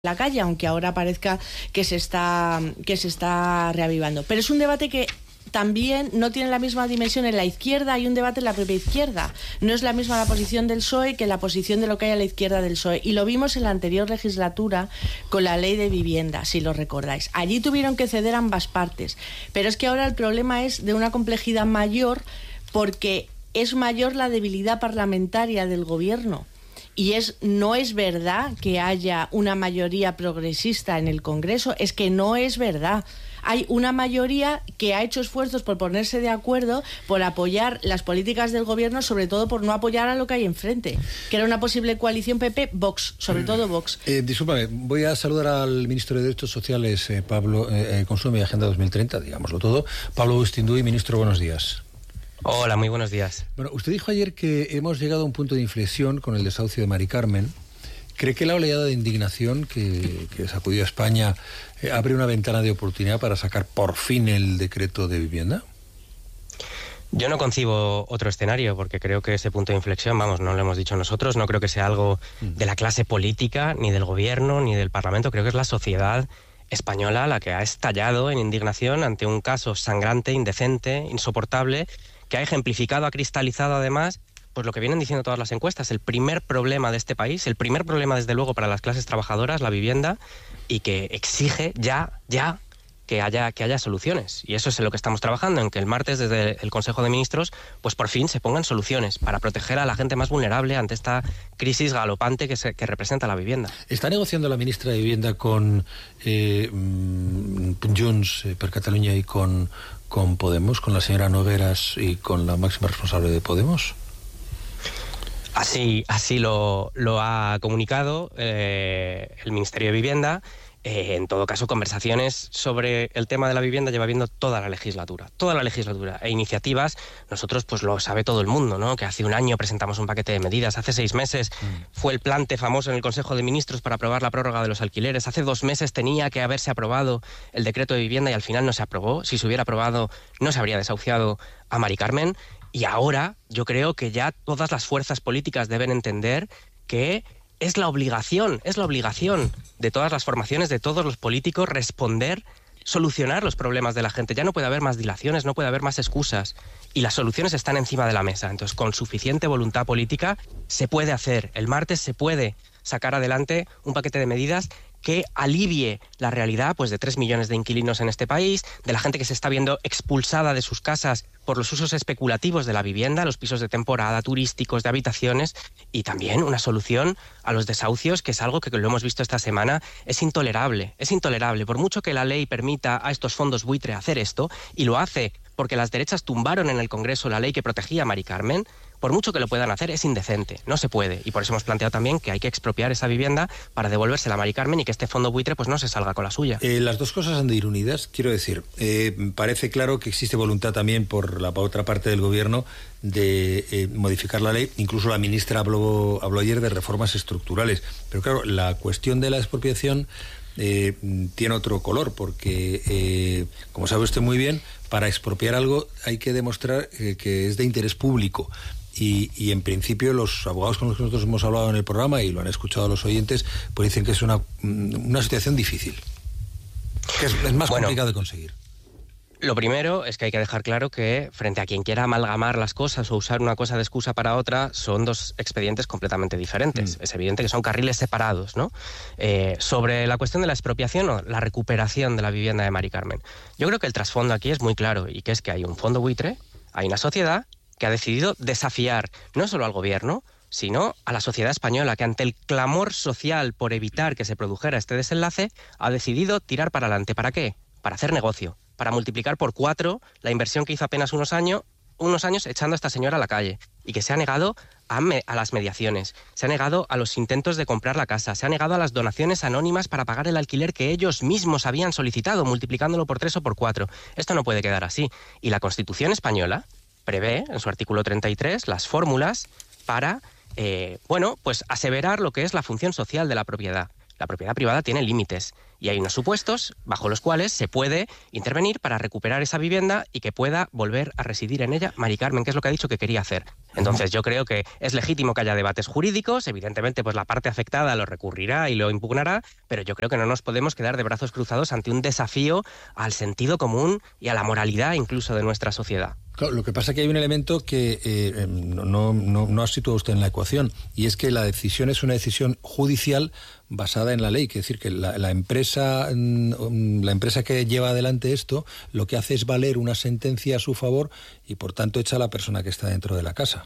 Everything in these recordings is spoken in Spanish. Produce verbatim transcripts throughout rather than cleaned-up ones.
la calle, aunque ahora parezca que se está que se está reavivando. Pero es un debate que también no tiene la misma dimensión en la izquierda. Hay un debate en la propia izquierda. No es la misma la posición del P S O E que la posición de lo que hay a la izquierda del P S O E. Y lo vimos en la anterior legislatura con la ley de vivienda, si lo recordáis. Allí tuvieron que ceder ambas partes. Pero es que ahora el problema es de una complejidad mayor, porque es mayor la debilidad parlamentaria del gobierno. Y es no es verdad que haya una mayoría progresista en el Congreso, es que no es verdad. Hay una mayoría que ha hecho esfuerzos por ponerse de acuerdo, por apoyar las políticas del gobierno, sobre todo por no apoyar a lo que hay enfrente, que era una posible coalición P P-Vox, sobre todo Vox. Eh, discúlpame, voy a saludar al ministro de Derechos Sociales, eh, Pablo, eh, Consumo y Agenda dos mil treinta, digámoslo todo. Pablo Bustinduy, ministro, buenos días. Hola, muy buenos días. Bueno, usted dijo ayer que hemos llegado a un punto de inflexión con el desahucio de Mari Carmen. ¿Cree que la oleada de indignación que, que sacudió a España eh, abre una ventana de oportunidad para sacar por fin el decreto de vivienda? Yo no concibo otro escenario, porque creo que ese punto de inflexión, vamos, no lo hemos dicho nosotros, no creo que sea algo de la clase política, ni del gobierno, ni del Parlamento. Creo que es la sociedad española la que ha estallado en indignación ante un caso sangrante, indecente, insoportable, que ha ejemplificado, ha cristalizado además, pues lo que vienen diciendo todas las encuestas, el primer problema de este país, el primer problema desde luego para las clases trabajadoras, la vivienda, y que exige ya, ya, que haya, que haya soluciones. Y eso es en lo que estamos trabajando, en que el martes desde el Consejo de Ministros, pues por fin se pongan soluciones para proteger a la gente más vulnerable ante esta crisis galopante que, se, que representa la vivienda. ¿Está negociando la ministra de Vivienda con eh, Junts eh, per Catalunya y con, con Podemos, con la señora Nogueras y con la máxima responsable de Podemos? Así, así lo, lo ha comunicado eh, el Ministerio de Vivienda. Eh, en todo caso, conversaciones sobre el tema de la vivienda lleva viendo toda la legislatura, toda la legislatura, e iniciativas. Nosotros, pues lo sabe todo el mundo, ¿no? Que hace un año presentamos un paquete de medidas, hace seis meses mm. fue el plante famoso en el Consejo de Ministros para aprobar la prórroga de los alquileres, hace dos meses tenía que haberse aprobado el decreto de vivienda y al final no se aprobó. Si se hubiera aprobado, no se habría desahuciado a Mari Carmen. Y ahora yo creo que ya todas las fuerzas políticas deben entender que es la obligación, es la obligación de todas las formaciones, de todos los políticos, responder, solucionar los problemas de la gente. Ya no puede haber más dilaciones, no puede haber más excusas. Y las soluciones están encima de la mesa. Entonces, con suficiente voluntad política, se puede hacer. El martes se puede sacar adelante un paquete de medidas que alivie la realidad, pues, de tres millones de inquilinos en este país, de la gente que se está viendo expulsada de sus casas por los usos especulativos de la vivienda, los pisos de temporada, turísticos, de habitaciones, y también una solución a los desahucios, que es algo que lo hemos visto esta semana, es intolerable, es intolerable. Por mucho que la ley permita a estos fondos buitre hacer esto, y lo hace porque las derechas tumbaron en el Congreso la ley que protegía a Mari Carmen, por mucho que lo puedan hacer, es indecente, no se puede. Y por eso hemos planteado también que hay que expropiar esa vivienda para devolvérsela a Mari Carmen y que este fondo buitre pues no se salga con la suya. Eh, las dos cosas han de ir unidas, quiero decir. Eh, parece claro que existe voluntad también por la otra parte del gobierno de eh, modificar la ley. Incluso la ministra habló, habló ayer de reformas estructurales. Pero claro, la cuestión de la expropiación eh, tiene otro color, porque, eh, como sabe usted muy bien, para expropiar algo hay que demostrar eh, que es de interés público. Y, y en principio los abogados con los que nosotros hemos hablado en el programa, y lo han escuchado los oyentes, pues dicen que es una, una situación difícil, que es, es más bueno, complicado de conseguir. Lo primero es que hay que dejar claro que frente a quien quiera amalgamar las cosas o usar una cosa de excusa para otra, son dos expedientes completamente diferentes. Mm. Es evidente que son carriles separados, ¿no? Eh, sobre la cuestión de la expropiación o la recuperación de la vivienda de Mari Carmen, yo creo que el trasfondo aquí es muy claro, y que es que hay un fondo buitre, hay una sociedad que ha decidido desafiar no solo al gobierno, sino a la sociedad española, que ante el clamor social por evitar que se produjera este desenlace, ha decidido tirar para adelante. ¿Para qué? Para hacer negocio, para multiplicar por cuatro la inversión que hizo apenas unos años, unos años echando a esta señora a la calle, y que se ha negado a, me, a las mediaciones, se ha negado a los intentos de comprar la casa, se ha negado a las donaciones anónimas para pagar el alquiler que ellos mismos habían solicitado, multiplicándolo por tres o por cuatro. Esto no puede quedar así. Y la Constitución española prevé, en su artículo treinta y tres, las fórmulas para, eh, bueno, pues aseverar lo que es la función social de la propiedad. La propiedad privada tiene límites y hay unos supuestos bajo los cuales se puede intervenir para recuperar esa vivienda y que pueda volver a residir en ella Mari Carmen, que es lo que ha dicho que quería hacer. Entonces yo creo que es legítimo que haya debates jurídicos, evidentemente pues la parte afectada lo recurrirá y lo impugnará, pero yo creo que no nos podemos quedar de brazos cruzados ante un desafío al sentido común y a la moralidad incluso de nuestra sociedad. Claro, lo que pasa es que hay un elemento que eh, no, no, no ha situado usted en la ecuación, y es que la decisión es una decisión judicial basada en la ley, que es decir, que la, la empresa la empresa que lleva adelante esto lo que hace es valer una sentencia a su favor y por tanto echa a la persona que está dentro de la casa.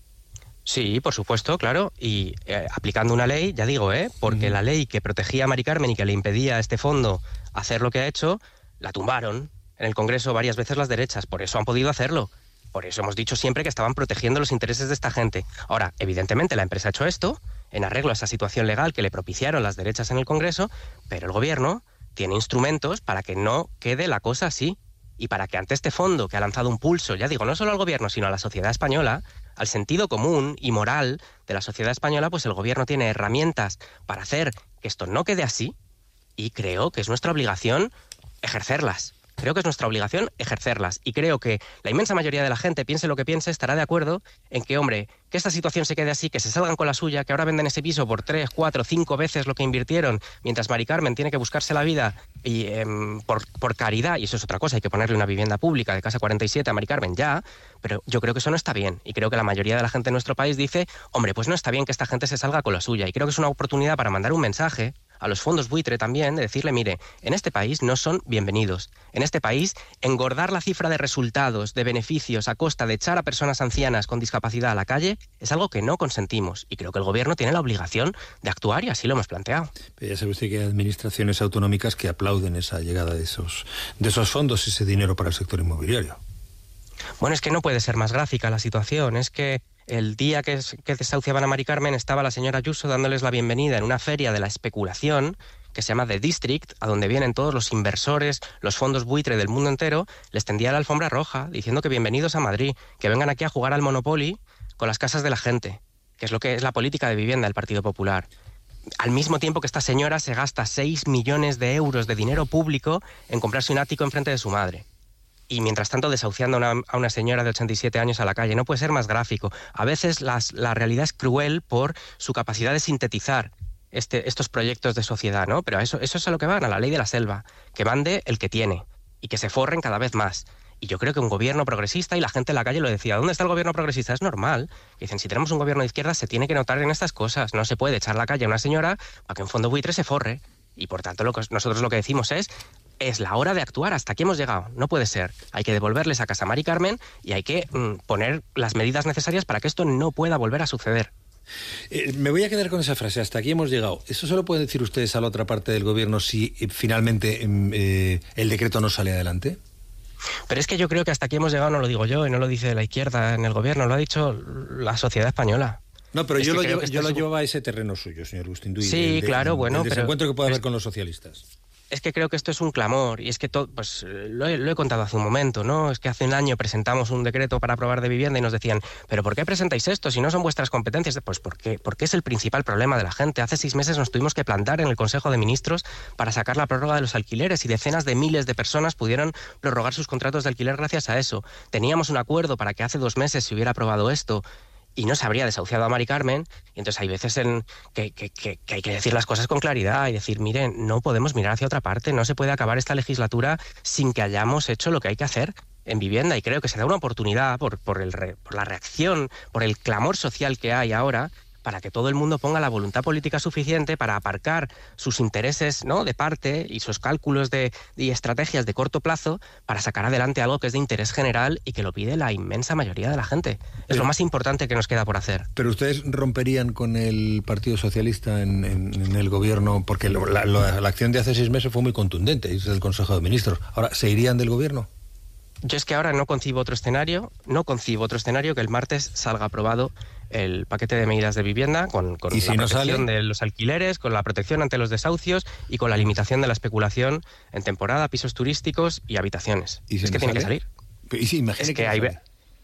Sí, por supuesto, claro, y eh, aplicando una ley, ya digo, ¿eh? porque uh-huh. la ley que protegía a Mari Carmen y que le impedía a este fondo hacer lo que ha hecho, la tumbaron en el Congreso varias veces las derechas, por eso han podido hacerlo. Por eso hemos dicho siempre que estaban protegiendo los intereses de esta gente. Ahora, evidentemente la empresa ha hecho esto en arreglo a esa situación legal que le propiciaron las derechas en el Congreso, pero el gobierno tiene instrumentos para que no quede la cosa así y para que ante este fondo que ha lanzado un pulso, ya digo, no solo al gobierno, sino a la sociedad española, al sentido común y moral de la sociedad española, pues el gobierno tiene herramientas para hacer que esto no quede así y creo que es nuestra obligación ejercerlas. Creo que es nuestra obligación ejercerlas y creo que la inmensa mayoría de la gente, piense lo que piense, estará de acuerdo en que, hombre, que esta situación se quede así, que se salgan con la suya, que ahora venden ese piso por tres, cuatro, cinco veces lo que invirtieron, mientras Mari Carmen tiene que buscarse la vida y eh, por, por caridad, y eso es otra cosa, hay que ponerle una vivienda pública de Casa cuarenta y siete a Mari Carmen ya, pero yo creo que eso no está bien y creo que la mayoría de la gente en nuestro país dice, hombre, pues no está bien que esta gente se salga con la suya y creo que es una oportunidad para mandar un mensaje a los fondos buitre también, de decirle, mire, en este país no son bienvenidos. En este país, engordar la cifra de resultados, de beneficios a costa de echar a personas ancianas con discapacidad a la calle es algo que no consentimos. Y creo que el gobierno tiene la obligación de actuar y así lo hemos planteado. Pero ya sabe usted que hay administraciones autonómicas que aplauden esa llegada de esos, de esos fondos, ese dinero para el sector inmobiliario. Bueno, es que no puede ser más gráfica la situación. Es que el día que, que desahuciaban a Mari Carmen estaba la señora Ayuso dándoles la bienvenida en una feria de la especulación que se llama The District, a donde vienen todos los inversores, los fondos buitre del mundo entero, les tendía la alfombra roja diciendo que bienvenidos a Madrid, que vengan aquí a jugar al Monopoly con las casas de la gente, que es lo que es la política de vivienda del Partido Popular. Al mismo tiempo que esta señora se gasta seis millones de euros de dinero público en comprarse un ático enfrente de su madre. Y mientras tanto desahuciando a una, a una señora de ochenta y siete años a la calle. No puede ser más gráfico. A veces las, la realidad es cruel por su capacidad de sintetizar este, estos proyectos de sociedad, ¿no? Pero eso, eso es a lo que van, a la ley de la selva. Que mande el que tiene y que se forren cada vez más. Y yo creo que un gobierno progresista, y la gente en la calle lo decía, ¿dónde está el gobierno progresista? Es normal. Y dicen, si tenemos un gobierno de izquierda se tiene que notar en estas cosas. No se puede echar la calle a una señora para que un fondo buitre se forre. Y por tanto lo que, nosotros lo que decimos es, es la hora de actuar, hasta aquí hemos llegado, no puede ser. Hay que devolverles a casa a Mari Carmen y hay que mmm, poner las medidas necesarias para que esto no pueda volver a suceder. Eh, me voy a quedar con esa frase, hasta aquí hemos llegado. ¿Eso se lo pueden decir ustedes a la otra parte del gobierno si eh, finalmente eh, el decreto no sale adelante? Pero es que yo creo que hasta aquí hemos llegado, no lo digo yo y no lo dice la izquierda en el gobierno, lo ha dicho la sociedad española. No, pero es yo, lo, yo yo lo un... llevo a ese terreno suyo, señor Agustín. Sí, el de, claro, el, bueno. El desencuentro pero, que puede pero haber con los socialistas. Es que creo que esto es un clamor y es que todo, pues lo he, lo he contado hace un momento, ¿no? Es que hace un año presentamos un decreto para aprobar de vivienda y nos decían, ¿pero por qué presentáis esto si no son vuestras competencias? Pues porque, porque es el principal problema de la gente. Hace seis meses nos tuvimos que plantar en el Consejo de Ministros para sacar la prórroga de los alquileres y decenas de miles de personas pudieron prorrogar sus contratos de alquiler gracias a eso. Teníamos un acuerdo para que hace dos meses se hubiera aprobado esto y no se habría desahuciado a Mari Carmen, y entonces hay veces en que, que, que, que hay que decir las cosas con claridad y decir, miren, no podemos mirar hacia otra parte, no se puede acabar esta legislatura sin que hayamos hecho lo que hay que hacer en vivienda, y creo que se da una oportunidad por, por, el re, por la reacción, por el clamor social que hay ahora, para que todo el mundo ponga la voluntad política suficiente para aparcar sus intereses, ¿no?, de parte y sus cálculos de, y estrategias de corto plazo para sacar adelante algo que es de interés general y que lo pide la inmensa mayoría de la gente. Es pero, lo más importante que nos queda por hacer. Pero ustedes romperían con el Partido Socialista en, en, en el gobierno, porque lo, la, la, la acción de hace seis meses fue muy contundente, es el Consejo de Ministros. Ahora, ¿se irían del gobierno? Yo es que ahora no concibo otro escenario, no concibo otro escenario que el martes salga aprobado el paquete de medidas de vivienda con, con ¿Y si la no protección sale? de los alquileres, con la protección ante los desahucios y con la limitación de la especulación en temporada, pisos turísticos y habitaciones. ¿Y si es no que sale? tiene que salir. ¿Y si, imagínese es que, que hay... sale.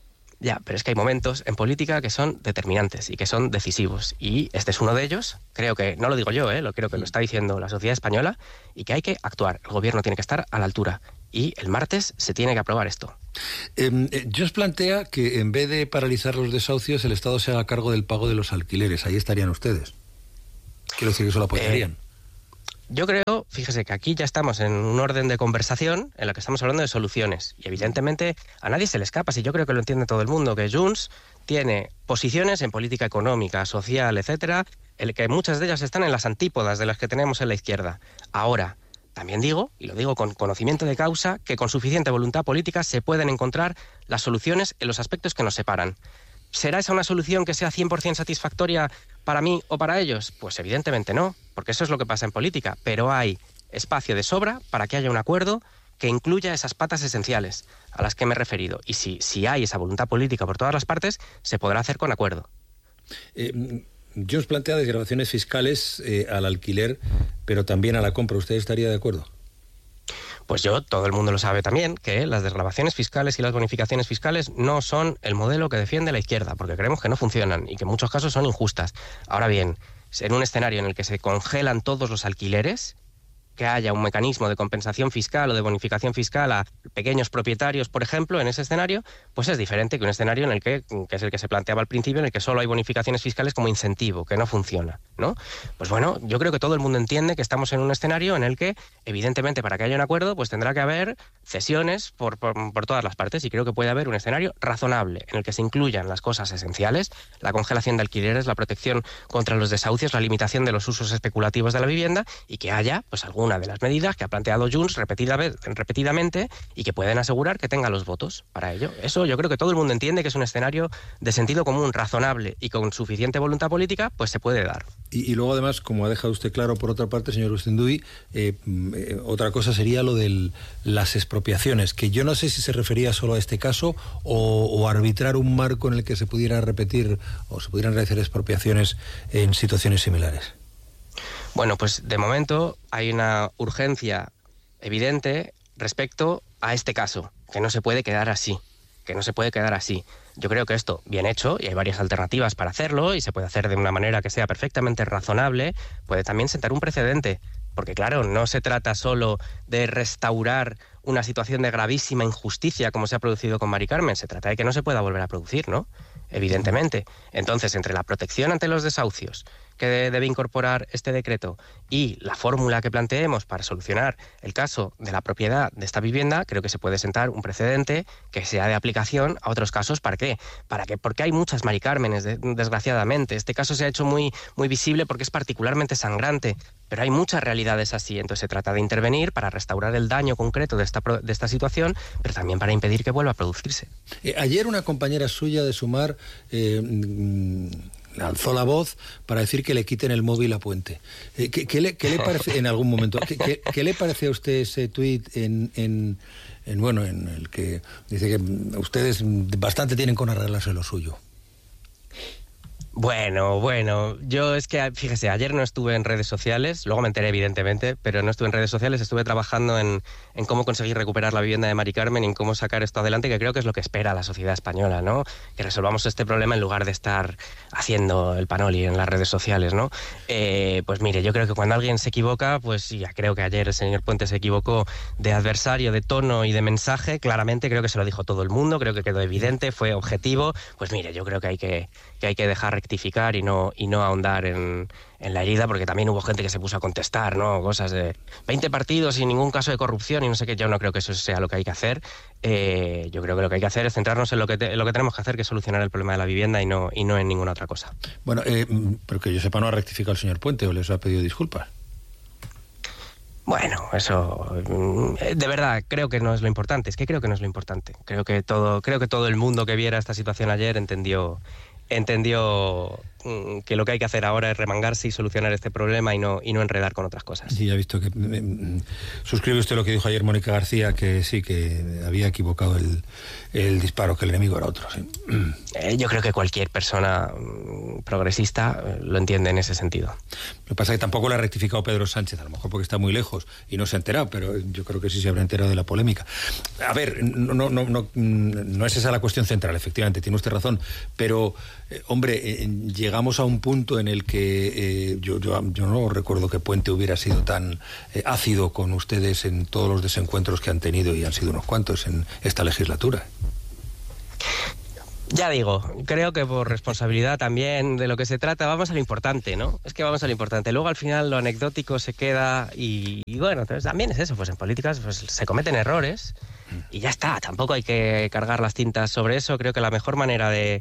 Ya, pero es que hay momentos en política que son determinantes y que son decisivos. Y este es uno de ellos. Creo que, no lo digo yo, ¿eh? lo creo que lo está diciendo la sociedad española, y que hay que actuar. El gobierno tiene que estar a la altura. Y el martes se tiene que aprobar esto. Eh, eh, Junts plantea que en vez de paralizar los desahucios, el Estado se haga cargo del pago de los alquileres. Ahí estarían ustedes. Quiero decir que eso lo apoyarían. Eh, Yo creo, fíjese que aquí ya estamos en un orden de conversación en la que estamos hablando de soluciones. Y evidentemente a nadie se le escapa, si yo creo que lo entiende todo el mundo, que Junts tiene posiciones en política económica, social, etcétera, el que muchas de ellas están en las antípodas de las que tenemos en la izquierda. Ahora, también digo, y lo digo con conocimiento de causa, que con suficiente voluntad política se pueden encontrar las soluciones en los aspectos que nos separan. ¿Será esa una solución que sea cien por ciento satisfactoria para mí o para ellos? Pues evidentemente no, porque eso es lo que pasa en política, pero hay espacio de sobra para que haya un acuerdo que incluya esas patas esenciales a las que me he referido. Y si, si hay esa voluntad política por todas las partes, se podrá hacer con acuerdo. Eh, Junts plantea desgravaciones fiscales eh, al alquiler, pero también a la compra. ¿Usted estaría de acuerdo? Pues yo, todo el mundo lo sabe también, que las desgravaciones fiscales y las bonificaciones fiscales no son el modelo que defiende la izquierda, porque creemos que no funcionan y que en muchos casos son injustas. Ahora bien, en un escenario en el que se congelan todos los alquileres, que haya un mecanismo de compensación fiscal o de bonificación fiscal a pequeños propietarios, por ejemplo, en ese escenario, pues es diferente que un escenario en el que, que es el que se planteaba al principio, en el que solo hay bonificaciones fiscales como incentivo, que no funciona, ¿no? Pues bueno, yo creo que todo el mundo entiende que estamos en un escenario en el que, evidentemente, para que haya un acuerdo, pues tendrá que haber cesiones por, por, por todas las partes, y creo que puede haber un escenario razonable en el que se incluyan las cosas esenciales, la congelación de alquileres, la protección contra los desahucios, la limitación de los usos especulativos de la vivienda, y que haya, pues, algún una de las medidas que ha planteado Junts repetida vez, repetidamente y que pueden asegurar que tenga los votos para ello. Eso yo creo que todo el mundo entiende que es un escenario de sentido común, razonable y con suficiente voluntad política, pues se puede dar. Y, y luego además, como ha dejado usted claro por otra parte, señor Urtundui, eh, eh, otra cosa sería lo de las expropiaciones, que yo no sé si se refería solo a este caso o, o arbitrar un marco en el que se pudiera repetir o se pudieran realizar expropiaciones en situaciones similares. Bueno, pues de momento hay una urgencia evidente respecto a este caso, que no se puede quedar así, que no se puede quedar así. Yo creo que esto, bien hecho, y hay varias alternativas para hacerlo, y se puede hacer de una manera que sea perfectamente razonable, puede también sentar un precedente, porque claro, no se trata solo de restaurar una situación de gravísima injusticia como se ha producido con Mari Carmen, se trata de que no se pueda volver a producir, ¿no? Evidentemente. Entonces, entre la protección ante los desahucios que debe incorporar este decreto y la fórmula que planteemos para solucionar el caso de la propiedad de esta vivienda, creo que se puede sentar un precedente que sea de aplicación a otros casos. ¿Para qué? Para que, porque hay muchas Mari Cármenes, de, desgraciadamente. Este caso se ha hecho muy, muy visible porque es particularmente sangrante, pero hay muchas realidades así. Entonces se trata de intervenir para restaurar el daño concreto de esta, de esta situación, pero también para impedir que vuelva a producirse. Eh, ayer una compañera suya de Sumar eh, alzó la voz para decir que le quiten el móvil a Puente. Eh, ¿qué, qué, le, ¿Qué le parece en algún momento? ¿Qué, qué, qué le parece a usted ese tuit en, en, en bueno, en el que dice que ustedes bastante tienen con arreglarse lo suyo? Bueno, bueno, yo es que, fíjese, ayer no estuve en redes sociales, luego me enteré evidentemente, pero no estuve en redes sociales, estuve trabajando en, en cómo conseguir recuperar la vivienda de Mari Carmen y en cómo sacar esto adelante, que creo que es lo que espera la sociedad española, ¿no? Que resolvamos este problema en lugar de estar haciendo el panoli en las redes sociales, ¿no? Eh, pues mire, yo creo que cuando alguien se equivoca, pues ya creo que ayer el señor Puente se equivocó de adversario, de tono y de mensaje, claramente creo que se lo dijo todo el mundo, creo que quedó evidente, fue objetivo, pues mire, yo creo que hay que, que, hay que dejar rectificar y no, y no ahondar en, en la herida, porque también hubo gente que se puso a contestar, ¿no? Cosas de veinte partidos sin ningún caso de corrupción y no sé qué. Yo no creo que eso sea lo que hay que hacer. Eh, yo creo que lo que hay que hacer es centrarnos en lo que, te, en lo que tenemos que hacer, que es solucionar el problema de la vivienda y no, y no en ninguna otra cosa. Bueno, eh, pero que yo sepa, no ha rectificado el señor Puente o les ha pedido disculpas. Bueno, eso de verdad creo que no es lo importante. Es que creo que no es lo importante. Creo que todo, creo que todo el mundo que viera esta situación ayer entendió, entendió que lo que hay que hacer ahora es remangarse y solucionar este problema y no, y no enredar con otras cosas. Sí, ya he visto que eh, suscribe usted lo que dijo ayer Mónica García, que sí, que había equivocado el, el disparo, que el enemigo era otro. Sí. Eh, yo creo que cualquier persona progresista lo entiende en ese sentido. Lo que pasa es que tampoco lo ha rectificado Pedro Sánchez, a lo mejor porque está muy lejos y no se ha enterado, pero yo creo que sí se habrá enterado de la polémica. A ver, no, no, no, no, no es esa la cuestión central, efectivamente, tiene usted razón, pero, eh, hombre, eh, llegamos a un punto en el que eh, yo, yo, yo no recuerdo que Puente hubiera sido tan eh, ácido con ustedes en todos los desencuentros que han tenido, y han sido unos cuantos en esta legislatura. Ya digo, creo que por responsabilidad también de lo que se trata, vamos a lo importante, ¿no? Es que vamos a lo importante. Luego al final lo anecdótico se queda y, y bueno, entonces también es eso, pues en políticas pues se cometen errores y ya está, tampoco hay que cargar las tintas sobre eso. Creo que la mejor manera de,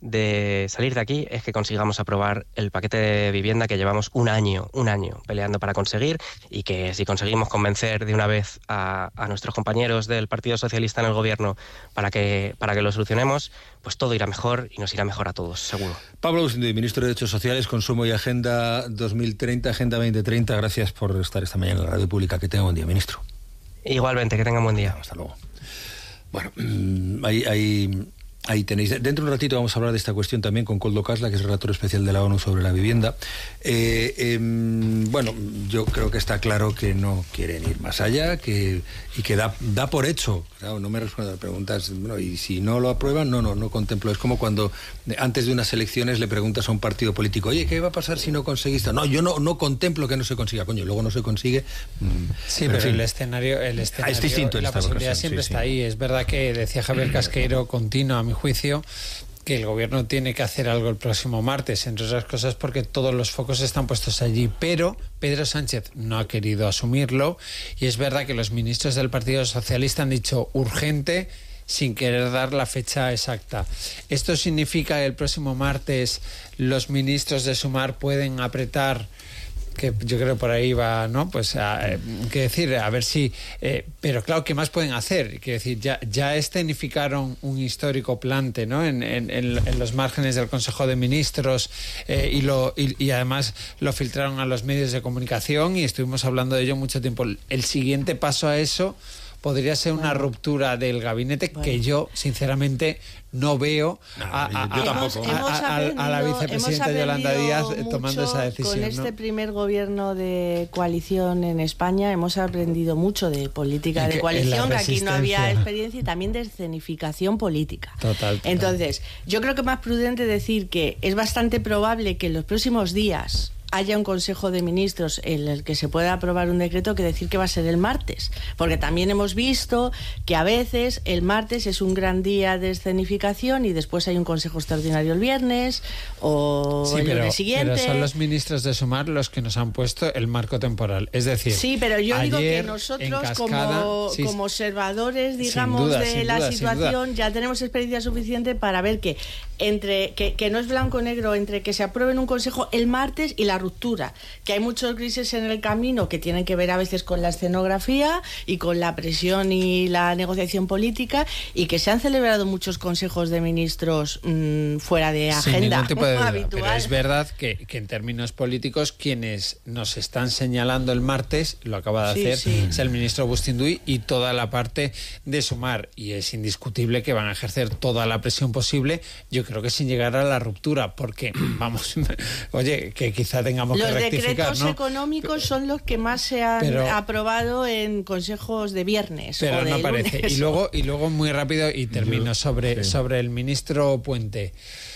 de salir de aquí es que consigamos aprobar el paquete de vivienda que llevamos un año, un año peleando para conseguir, y que si conseguimos convencer de una vez a, a nuestros compañeros del Partido Socialista en el gobierno para que, para que lo solucionemos, pues todo irá mejor y nos irá mejor a todos, seguro. Pablo Bustinduy, ministro de Derechos Sociales, Consumo y Agenda dos mil treinta, Agenda veinte treinta, gracias por estar esta mañana en la Radio Pública. Que tenga buen día, ministro. Igualmente, que tengan buen día. Hasta luego. Bueno, hay... hay... Ahí tenéis. Dentro de un ratito vamos a hablar de esta cuestión también con Koldo Kasla, que es el relator especial de la ONU sobre la vivienda. Eh, eh, bueno, yo creo que está claro que no quieren ir más allá, que y que da, da por hecho. Claro, no me responden las preguntas. Bueno, y si no lo aprueban, no, no, no contemplo. Es como cuando antes de unas elecciones le preguntas a un partido político, oye, ¿qué va a pasar si no conseguís? No, yo no, no contemplo que no se consiga. Coño, luego no se consigue. Sí, pero, pero en fin, el escenario, el escenario, es distinto, la posibilidad ocasión, siempre sí, está sí. ahí. Es verdad que decía Javier Casqueiro, continua a mi juicio, que el gobierno tiene que hacer algo el próximo martes, entre otras cosas porque todos los focos están puestos allí, pero Pedro Sánchez no ha querido asumirlo, y es verdad que los ministros del Partido Socialista han dicho urgente sin querer dar la fecha exacta. ¿Esto significa que el próximo martes los ministros de Sumar pueden apretar? Que yo creo por ahí va, ¿no? Pues a, eh, que decir, a ver si... Eh, pero claro, ¿qué más pueden hacer? Quiero decir, ya, ya escenificaron un histórico plante, ¿no? En, en, en los márgenes del Consejo de Ministros eh, y, lo, y, y además lo filtraron a los medios de comunicación y estuvimos hablando de ello mucho tiempo. El siguiente paso a eso podría ser una bueno. ruptura del gabinete bueno. que yo, sinceramente, no veo no, a, a, yo tampoco. A, a, a, a la vicepresidenta Yolanda Díaz tomando esa decisión. Con este ¿no? primer gobierno de coalición en España hemos aprendido mucho de política de coalición, que aquí no había experiencia, y también de escenificación política. Total, total. Entonces, yo creo que es más prudente decir que es bastante probable que en los próximos días haya un Consejo de Ministros en el que se pueda aprobar un decreto, que decir que va a ser el martes, porque también hemos visto que a veces el martes es un gran día de escenificación y después hay un Consejo Extraordinario el viernes o sí, el pero, lunes siguiente. Pero son los ministros de Sumar los que nos han puesto el marco temporal, es decir, sí, pero yo digo que ayer, nosotros Cascada, como, sí, como observadores, digamos, duda, de la duda, situación, ya tenemos experiencia suficiente para ver que entre que, que no es blanco o negro entre que se apruebe en un consejo el martes y la ruptura, que hay muchos grises en el camino que tienen que ver a veces con la escenografía y con la presión y la negociación política, y que se han celebrado muchos consejos de ministros mmm, fuera de agenda tipo de duda, habitual. pero es verdad que, que en términos políticos quienes nos están señalando el martes, lo acaba de sí, hacer, sí. es el ministro Bustinduy y toda la parte de Sumar, y es indiscutible que van a ejercer toda la presión posible, yo creo que sin llegar a la ruptura, porque vamos, oye, que quizá tengamos los que rectificar, decretos ¿no? económicos son los que más se han pero, aprobado en consejos de viernes pero o de no parece. lunes. Y luego y luego muy rápido y termino yo, sobre sí. sobre el ministro Puente.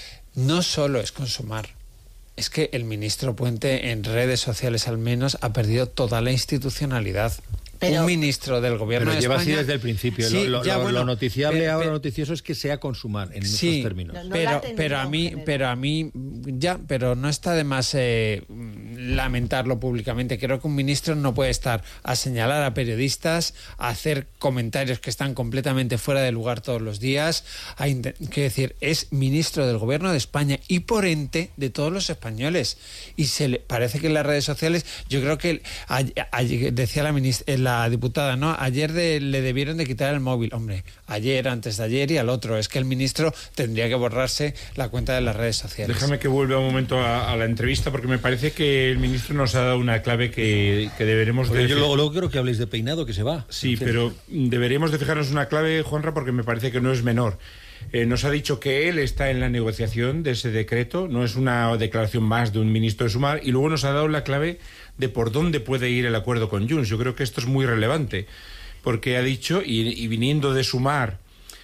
No solo es con Sumar, es que el ministro Puente en redes sociales al menos ha perdido toda la institucionalidad. Pero, un ministro del gobierno pero de lleva España, así desde el principio. Sí, lo, lo, ya, lo, bueno, lo noticiable pero, ahora pero, noticioso es que sea consumar en sí, esos términos. No, no pero pero a mí pero a mí ya pero no está de más eh, lamentarlo públicamente. Creo que un ministro no puede estar a señalar a periodistas, a hacer comentarios que están completamente fuera de lugar todos los días. A quiero decir, es ministro del Gobierno de España y por ente de todos los españoles. Y se le parece que en las redes sociales, yo creo que a, a, decía la, ministra, la diputada, ¿no? Ayer de, le debieron de quitar el móvil. Hombre, ayer, antes de ayer y al otro. Es que el ministro tendría que borrarse la cuenta de las redes sociales. Déjame que vuelva un momento a, a la entrevista, porque me parece que el ministro nos ha dado una clave que, que deberemos porque de... Yo luego, luego quiero que habléis de Peinado, que se va. Sí, pero deberíamos de fijarnos una clave, Juanra, porque me parece que no es menor. Eh, nos ha dicho que él está en la negociación de ese decreto, no es una declaración más de un ministro de Sumar, y luego nos ha dado la clave de por dónde puede ir el acuerdo con Junts. Yo creo que esto es muy relevante, porque ha dicho, y, y viniendo de Sumar,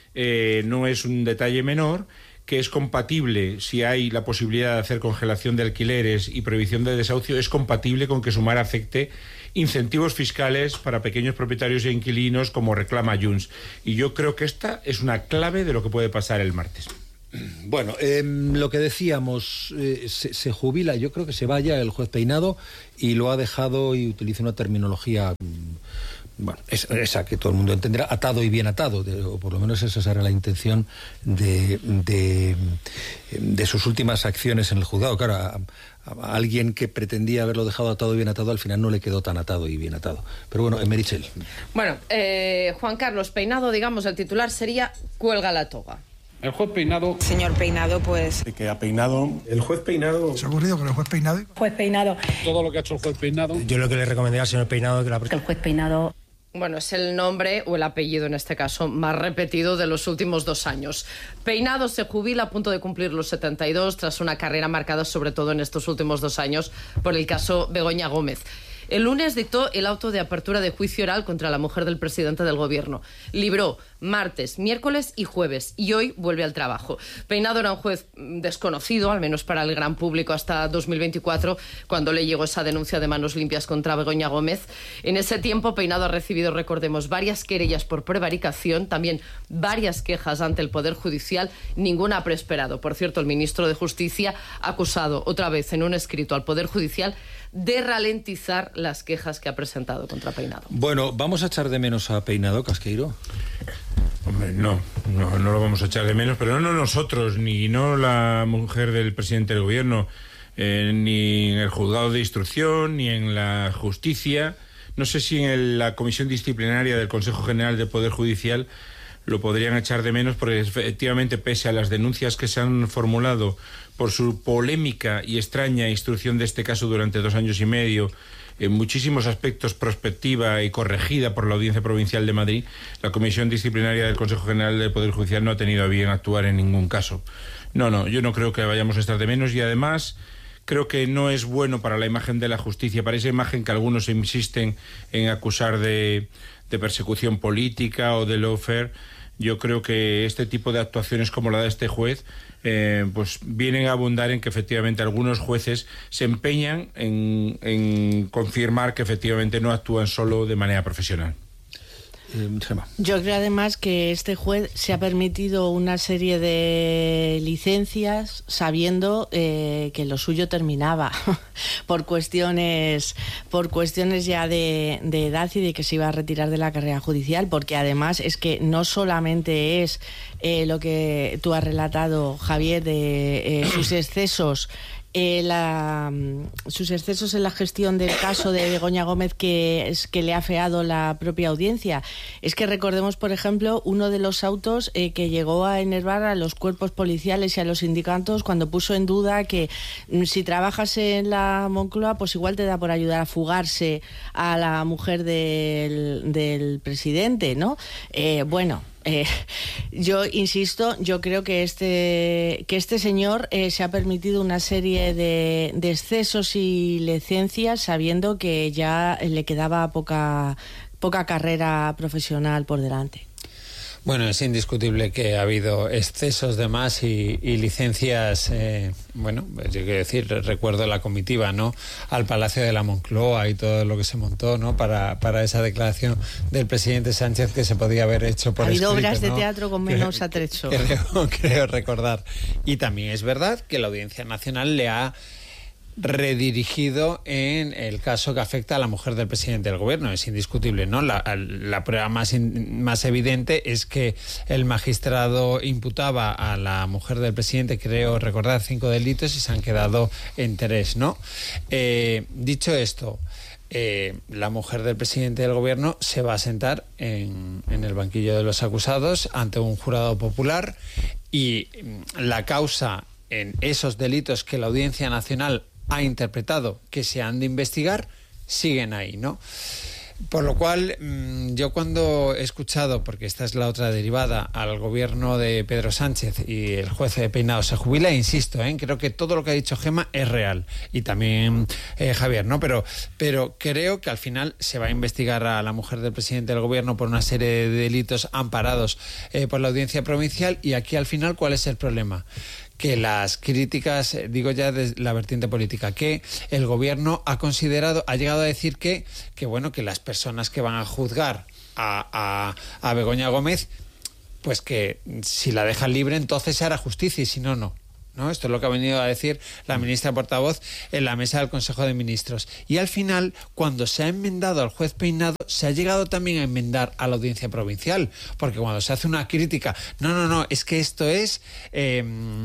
eh, no es un detalle menor, que es compatible, si hay la posibilidad de hacer congelación de alquileres y prohibición de desahucio, es compatible con que Sumar afecte incentivos fiscales para pequeños propietarios e inquilinos como reclama Junts. Y yo creo que esta es una clave de lo que puede pasar el martes. Bueno, eh, lo que decíamos, eh, se, se jubila, yo creo que se vaya el juez Peinado y lo ha dejado, y utiliza una terminología... Bueno, esa que todo el mundo entenderá, atado y bien atado, de, o por lo menos esa era la intención de, de, de sus últimas acciones en el juzgado. Claro, a, a alguien que pretendía haberlo dejado atado y bien atado, al final no le quedó tan atado y bien atado. Pero bueno, Meritxell. Bueno, eh, Juan Carlos Peinado, digamos, el titular sería cuelga la toga. El juez Peinado... Señor Peinado, pues... Que ha peinado... El juez Peinado... ¿Se ha ocurrido con el juez Peinado? Juez Peinado... Todo lo que ha hecho el juez Peinado... Yo lo que le recomendaría al señor Peinado... Que, la... que el juez Peinado... Bueno, es el nombre, o el apellido en este caso, más repetido de los últimos dos años. Peinado se jubila a punto de cumplir los setenta y dos, tras una carrera marcada sobre todo en estos últimos dos años por el caso Begoña Gómez. El lunes dictó el auto de apertura de juicio oral contra la mujer del presidente del gobierno. Libró martes, miércoles y jueves, y hoy vuelve al trabajo. Peinado era un juez desconocido, al menos para el gran público, hasta dos mil veinticuatro, cuando le llegó esa denuncia de manos limpias contra Begoña Gómez. En ese tiempo, Peinado ha recibido, recordemos, varias querellas por prevaricación, también varias quejas ante el Poder Judicial, ninguna ha prosperado. Por cierto, el ministro de Justicia ha acusado otra vez en un escrito al Poder Judicial de ralentizar las quejas que ha presentado contra Peinado. Bueno, ¿vamos a echar de menos a Peinado, Casqueiro? Hombre, no, no, no lo vamos a echar de menos, pero no nosotros, ni no la mujer del presidente del gobierno, eh, ni en el juzgado de instrucción, ni en la justicia. No sé si en el, la comisión disciplinaria del Consejo General del Poder Judicial lo podrían echar de menos, porque efectivamente, pese a las denuncias que se han formulado por su polémica y extraña instrucción de este caso durante dos años y medio, en muchísimos aspectos prospectiva y corregida por la Audiencia Provincial de Madrid, la Comisión Disciplinaria del Consejo General del Poder Judicial no ha tenido a bien actuar en ningún caso. No, no, yo no creo que vayamos a estar de menos, y además creo que no es bueno para la imagen de la justicia, para esa imagen que algunos insisten en acusar de, de persecución política o de lawfare. Yo creo que este tipo de actuaciones como la de este juez eh, pues vienen a abundar en que efectivamente algunos jueces se empeñan en, en confirmar que efectivamente no actúan solo de manera profesional. Yo creo además que este juez se ha permitido una serie de licencias sabiendo eh, que lo suyo terminaba por cuestiones por cuestiones ya de, de edad y de que se iba a retirar de la carrera judicial, porque además es que no solamente es eh, lo que tú has relatado, Javier, de eh, sus excesos Eh, la, sus excesos en la gestión del caso de Begoña Gómez, que es que le ha afeado la propia audiencia. Es que recordemos, por ejemplo, uno de los autos eh, que llegó a enervar a los cuerpos policiales y a los sindicatos cuando puso en duda que mm, si trabajas en la Moncloa, pues igual te da por ayudar a fugarse a la mujer del, del presidente, ¿no? Eh, bueno... Eh, yo insisto, yo creo que este que este señor eh, se ha permitido una serie de, de excesos y licencias sabiendo que ya le quedaba poca poca carrera profesional por delante. Bueno, es indiscutible que ha habido excesos de más y, y licencias, eh, bueno, yo quiero decir, recuerdo la comitiva, ¿no?, al Palacio de la Moncloa y todo lo que se montó, ¿no?, para, para esa declaración del presidente Sánchez que se podía haber hecho por escrito. Ha habido obras ¿no? de teatro con menos atrecho. Creo, creo recordar. Y también es verdad que la Audiencia Nacional le ha redirigido en el caso que afecta a la mujer del presidente del gobierno. Es indiscutible, ¿no? La, la prueba más, in, más evidente es que el magistrado imputaba a la mujer del presidente, creo recordar, cinco delitos y se han quedado en tres, ¿no? Eh, dicho esto, Eh, la mujer del presidente del gobierno se va a sentar en, en el banquillo de los acusados ante un jurado popular y la causa en esos delitos que la Audiencia Nacional ha interpretado que se han de investigar siguen ahí, ¿no? Por lo cual, yo cuando he escuchado, porque esta es la otra derivada, al gobierno de Pedro Sánchez y el juez de Peinado se jubila, insisto, ¿eh? creo que todo lo que ha dicho Gemma es real, y también eh, Javier, ¿no? Pero, pero creo que al final se va a investigar a la mujer del presidente del gobierno por una serie de delitos amparados eh, por la Audiencia Provincial, y aquí al final, ¿cuál es el problema? Que las críticas, digo ya de la vertiente política, que el gobierno ha considerado, ha llegado a decir que, que bueno, que las personas que van a juzgar a, a, a Begoña Gómez, pues que si la dejan libre entonces se hará justicia y si no, no. ¿No? Esto es lo que ha venido a decir la ministra portavoz en la mesa del Consejo de Ministros. Y al final, cuando se ha enmendado al juez Peinado, se ha llegado también a enmendar a la Audiencia Provincial, porque cuando se hace una crítica, no, no, no, es que esto es, eh,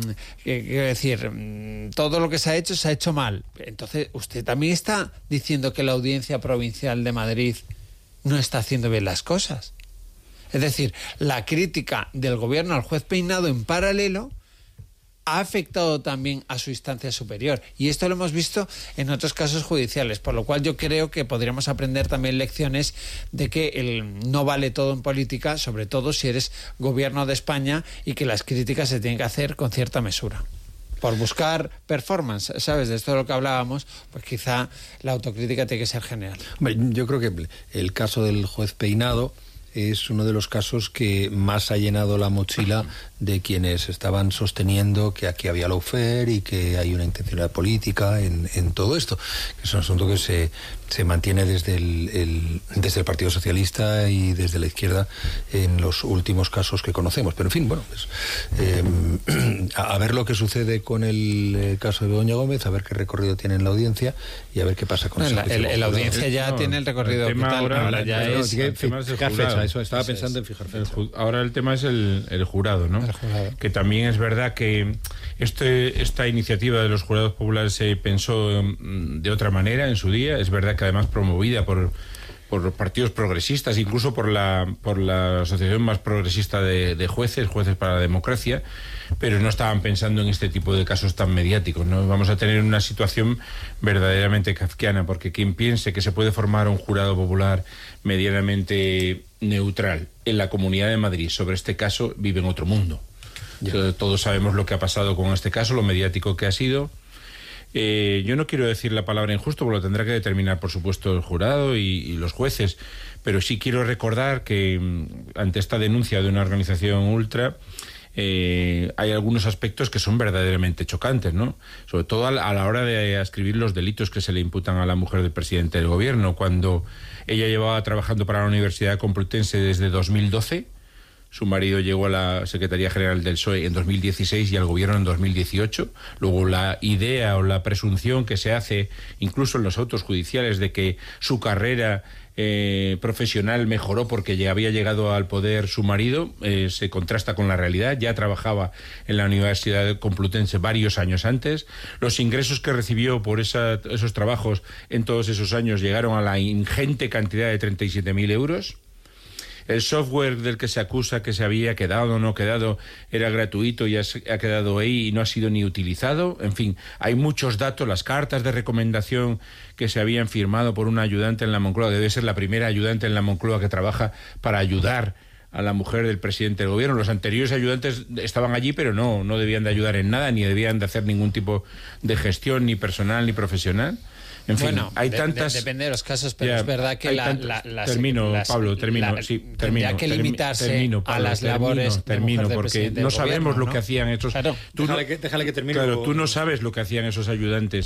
quiero decir, todo lo que se ha hecho se ha hecho mal. Entonces, usted también está diciendo que la Audiencia Provincial de Madrid no está haciendo bien las cosas. Es decir, la crítica del gobierno al juez Peinado en paralelo ha afectado también a su instancia superior, y esto lo hemos visto en otros casos judiciales, por lo cual yo creo que podríamos aprender también lecciones de que el, no vale todo en política, sobre todo si eres gobierno de España, y que las críticas se tienen que hacer con cierta mesura. Por buscar performance, ¿sabes? De esto de lo que hablábamos, pues quizá la autocrítica tiene que ser general. Hombre, yo creo que el caso del juez Peinado es uno de los casos que más ha llenado la mochila de quienes estaban sosteniendo que aquí había lawfare y que hay una intencionalidad política en, en todo esto, que es un asunto que se, se mantiene desde el, el, desde el Partido Socialista y desde la izquierda en los últimos casos que conocemos. Pero en fin, bueno, pues eh, a, a ver lo que sucede con el eh, caso de Begoña Gómez, a ver qué recorrido tiene en la audiencia y a ver qué pasa con no, la, el, la audiencia ya no, tiene el recorrido. El tema tal, ahora, ahora ya no, es, el tema es el jurado. Fecha, eso estaba eso pensando es. en fijar fecha. El, ahora el tema es el, el jurado, ¿no? El jurado. Que también es verdad que este, esta iniciativa de los jurados populares se pensó um, de otra manera en su día. Es verdad que además promovida por, por los partidos progresistas, incluso por la, por la asociación más progresista de, de jueces, Jueces para la Democracia, pero no estaban pensando en este tipo de casos tan mediáticos, ¿no? Vamos a tener una situación verdaderamente kafkiana, porque quien piense que se puede formar un jurado popular medianamente neutral en la Comunidad de Madrid sobre este caso vive en otro mundo. Yeah. Todos sabemos lo que ha pasado con este caso, lo mediático que ha sido. Eh, yo no quiero decir la palabra injusto, porque lo tendrá que determinar, por supuesto, el jurado y, y los jueces, pero sí quiero recordar que ante esta denuncia de una organización ultra, Eh, hay algunos aspectos que son verdaderamente chocantes, ¿no? Sobre todo a la, a la hora de ascribir los delitos que se le imputan a la mujer del presidente del gobierno. Cuando ella llevaba trabajando para la Universidad Complutense desde dos mil doce, su marido llegó a la Secretaría General del P S O E en dos mil dieciséis y al gobierno en dos mil dieciocho. Luego la idea o la presunción que se hace incluso en los autos judiciales de que su carrera Eh, profesional mejoró porque ya había llegado al poder su marido, eh, se contrasta con la realidad. Ya trabajaba en la Universidad Complutense varios años antes. Los ingresos que recibió por esa, esos trabajos en todos esos años llegaron a la ingente cantidad de treinta y siete mil euros. El software del que se acusa que se había quedado o no quedado era gratuito y ha, ha quedado ahí y no ha sido ni utilizado. En fin, hay muchos datos, las cartas de recomendación que se habían firmado por una ayudante en la Moncloa, debe ser la primera ayudante en la Moncloa que trabaja para ayudar a la mujer del presidente del gobierno. Los anteriores ayudantes estaban allí, pero no, no debían de ayudar en nada, ni debían de hacer ningún tipo de gestión, ni personal, ni profesional. En fin, bueno, hay de, tantas... De, depende de los casos, pero ya, es verdad que la, tantos... la, las, termino, las, Pablo, termino, la, sí, termino. Tendría que limitarse termino, Pablo, a las termino, labores termino, de porque no sabemos gobierno, lo ¿no? que hacían esos... Claro. Tú déjale, no, que, déjale que termine. Claro, tú no sabes lo que hacían esos ayudantes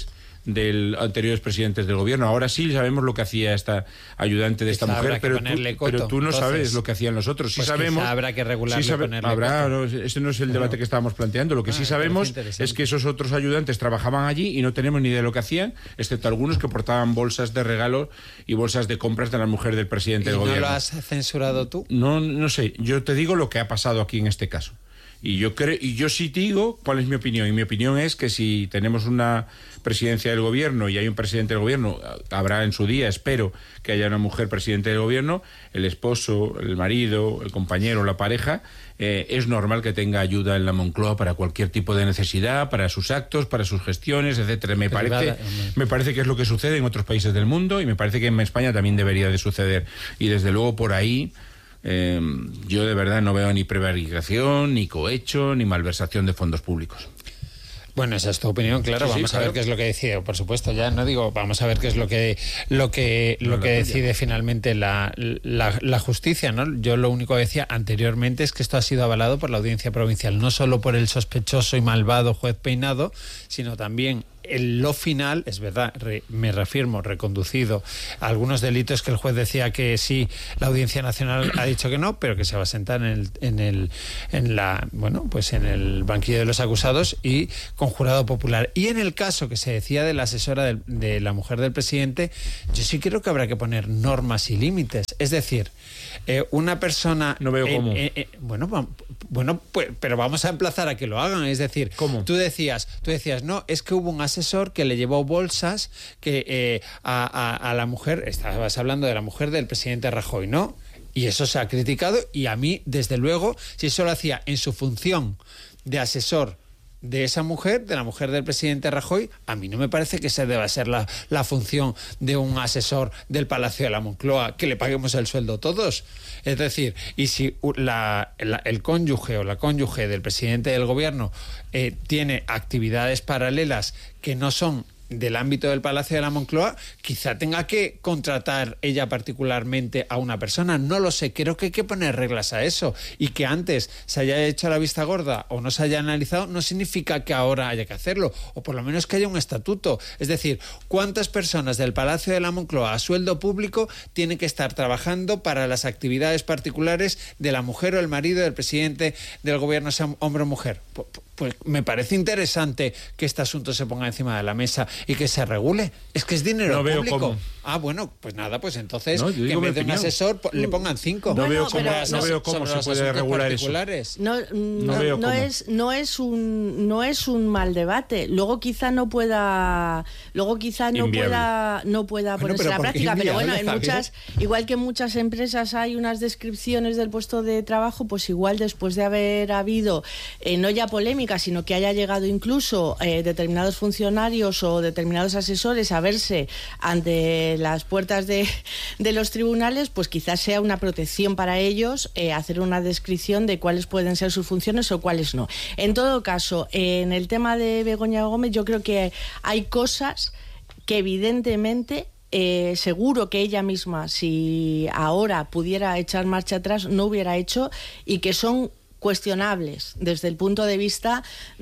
del anteriores presidentes del gobierno. Ahora sí sabemos lo que hacía esta ayudante de esta quizá mujer, pero tú, pero tú no Entonces, sabes lo que hacían los otros. Sí pues sabemos. Habrá que regularle, sí sabe, ponerle habrá, no, ese no es el debate no. que estábamos planteando. Lo que Ah, sí sabemos es que esos otros ayudantes trabajaban allí y no tenemos ni idea de lo que hacían, excepto algunos que portaban bolsas de regalo y bolsas de compras de la mujer del presidente ¿Y del no gobierno. lo has censurado tú? No, no sé. Yo te digo lo que ha pasado aquí en este caso. Y yo creo, y yo sí te digo cuál es mi opinión. Y mi opinión es que si tenemos una presidencia del gobierno y hay un presidente del gobierno, habrá en su día, espero, que haya una mujer presidente del gobierno, el esposo, el marido, el compañero, la pareja, eh, es normal que tenga ayuda en la Moncloa para cualquier tipo de necesidad, para sus actos, para sus gestiones, etcétera. Me parece, me parece que es lo que sucede en otros países del mundo y me parece que en España también debería de suceder. Y desde luego por ahí Eh, yo de verdad no veo ni prevaricación, ni cohecho, ni malversación de fondos públicos. Bueno, esa es tu opinión, claro. Sí, sí, vamos claro. a ver qué es lo que decide, por supuesto. Ya no digo, vamos a ver qué es lo que lo que No, lo que la decide finalmente la, la, la justicia, ¿no? Yo lo único que decía anteriormente es que esto ha sido avalado por la Audiencia Provincial, no solo por el sospechoso y malvado juez Peinado, sino también en lo final, es verdad, re, me reafirmo, reconducido a algunos delitos que el juez decía que sí, la Audiencia Nacional ha dicho que no, pero que se va a sentar en el, en el, en la, bueno, pues en el banquillo de los acusados y con jurado popular. Y en el caso que se decía de la asesora del, de la mujer del presidente, yo sí creo que habrá que poner normas y límites. Es decir, eh, una persona... No veo eh, cómo. Eh, eh, bueno, va, bueno, pues, pero vamos a emplazar a que lo hagan. Es decir, ¿cómo? Tú decías, tú decías, no, es que hubo un asesor que le llevó bolsas que eh, a, a, a la mujer, estabas hablando de la mujer del presidente Rajoy, ¿no? Y eso se ha criticado y a mí, desde luego, si eso lo hacía en su función de asesor de esa mujer, de la mujer del presidente Rajoy, a mí no me parece que esa deba ser la, la función de un asesor del Palacio de la Moncloa, que le paguemos el sueldo todos. Es decir, y si la, la, el cónyuge o la cónyuge del presidente del gobierno eh, tiene actividades paralelas que no son del ámbito del Palacio de la Moncloa, quizá tenga que contratar ella particularmente a una persona, no lo sé, creo que hay que poner reglas a eso, y que antes se haya hecho la vista gorda o no se haya analizado no significa que ahora haya que hacerlo, o por lo menos que haya un estatuto. Es decir, ¿cuántas personas del Palacio de la Moncloa a sueldo público tienen que estar trabajando para las actividades particulares de la mujer o el marido del presidente del gobierno, sea hombre o mujer? Pues, pues me parece interesante que este asunto se ponga encima de la mesa y que se regule. Es que es dinero no veo público. Cómo. Ah, bueno, pues nada, pues entonces no, que en vez de un asesor le pongan cinco. No bueno, veo cómo, pero, no veo cómo se puede regular eso. No, no, no, no es no es un no es un mal debate. Luego quizá no pueda luego quizá no Inviable. pueda no pueda Bueno, ponerse pero en la ¿por qué práctica, pero bueno, inviable, en muchas igual que en muchas empresas hay unas descripciones del puesto de trabajo, pues igual después de haber habido eh, no ya polémica, sino que haya llegado incluso eh, determinados funcionarios o determinados asesores a verse ante las puertas de, de los tribunales, pues quizás sea una protección para ellos eh, hacer una descripción de cuáles pueden ser sus funciones o cuáles no. En todo caso, eh, en el tema de Begoña Gómez, yo creo que hay cosas que evidentemente Eh, seguro que ella misma, si ahora pudiera echar marcha atrás, no hubiera hecho, y que son cuestionables desde el punto de vista